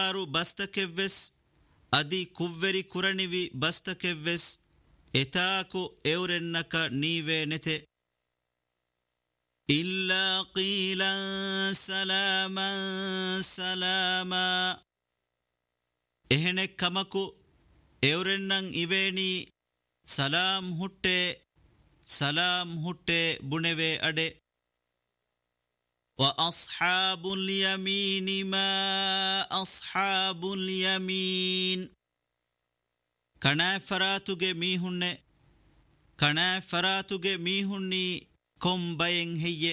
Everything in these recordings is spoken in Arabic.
ರು ಬಸ್ತಕೆವ್ವೆಸ್ ಅದಿ ಕುವ್ವೆರಿ ಕುರಣಿವಿ ಬಸ್ತಕೆವ್ವೆಸ್ ಎತಾಕು ಎವರೆನ್ನಕ ನೀವೇ ನೆತೆ ಇಲ್ಲಾ ಕೀಲನ್ ಸಲಾಮನ್ ಸಲಾಮಾ ಎಹೆನೆ ಕಮಕು ಎವರೆನ್ನಂ ಇವೇನಿ ಸಲಾಂ ಹುಟ್ಟೆ ಬುಣೆವೆ ಅಡೆ وأصحاب اليمين ما أصحاب اليمين كنافراتوغي ميهني كم بين هي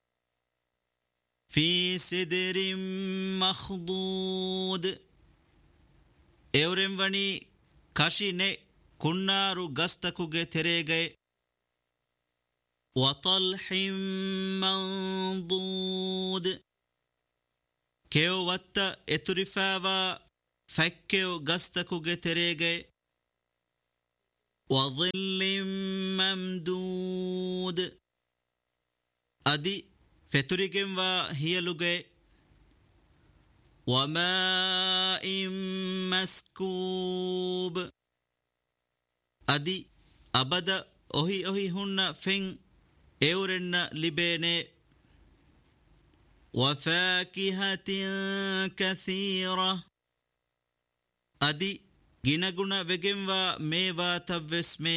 في سدر مخضود اورم وني كاشيني كنارو غستكوغي تريغي وطلح منضود كيو وات اترفاوا فكيو غستكوغي تريغي وظل ممدود أدي فتريغم وهيلوغي وماء مسكوب أدي أبدا أهي هن فين اورن لبيني وفاكهة كثيرة أدي جنغنا وجنوا ميوا تبسمي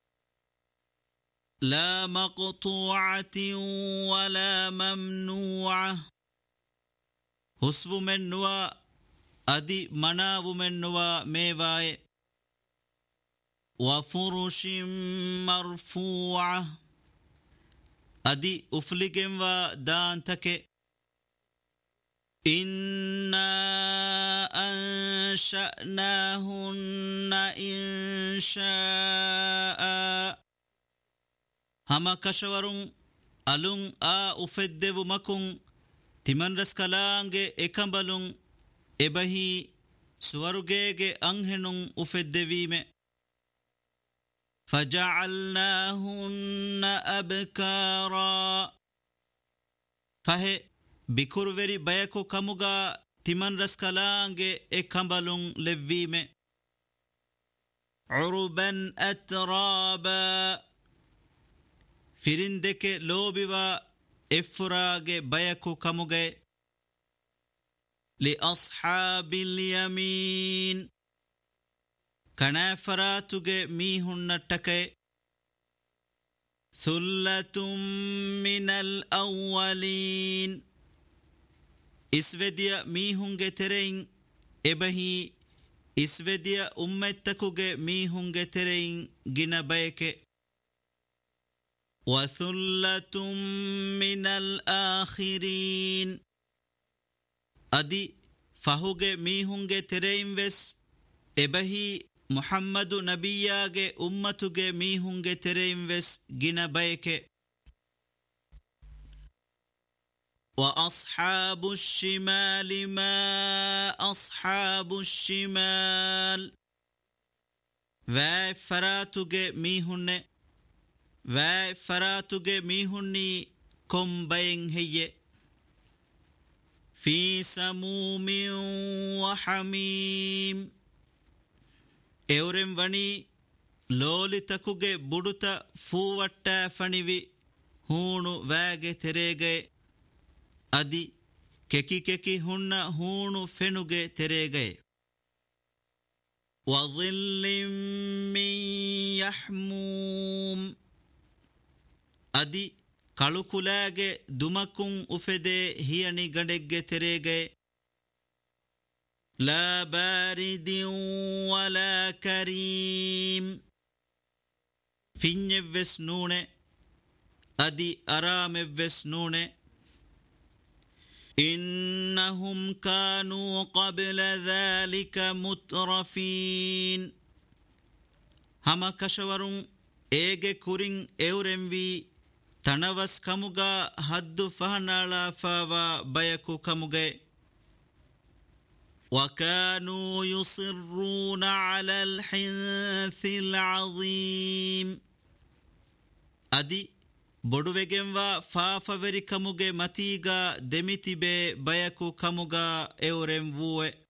لا مقطوعة ولا ممنوعة حسب منوا أدي مناو منوا ميواي وفرش مرفوعة أدي أفلقن ودانتك إنا أنشأناهن إنشاء هما كشورون ألون أفدو مكون تمن رسكالانج إكمبلون إبهي سوارجيج أنهنون أفدويمه فجعلناهن أبكارا فهي بكرووري بيكو كموغا تمن رسكالانج إكمبلون لفيمه عربا أترابا فرندك لوبوا إفراج بيكو كموغا لأصحاب اليمين كنافراتوغي ميهن نتكي ثلة من الأولين إسوديا ميهنغي ترين إبهي إسوديا أمتكوغي ميهنغي ترين جنبايك وثلة من الآخرين أدي فهوغي ميهنغي ترين وس إبهي محمد نبياغي أمتوغي ميهنغي ترين وس جنبايك وأصحاب الشمال ما أصحاب الشمال فراتوغي ميهني كم بين هي في سموم وحميم اورم وني لولي تكوغي بودوتا فووٹا فنيوي هونو واغي تريغي أدي ككي هن هونو فنوغي تريغي وظل من يحموم أدي كالوكولاغي دمكون أفدي هياني غندگي تريغي لا بارد ولا كريم فينيوس نوني أدي أراموس نوني إنهم كانوا قبل ذلك مترفين هما كشورون إيجي كورين إورموي تنوس كموغا حد فهنالا فاوا بيكو كموغي وكانوا يصرون على الحنث العظيم أدي ಬೊಡುವೆಗೆಂವಾ ಫಾಫವೆರಿ ಕಮುಗೆ ಮತೀಗ ದೆಮಿತಿಬೆ ಬಯಕು ಕಮುಗ ಎವರೆಂ ವೂವೆ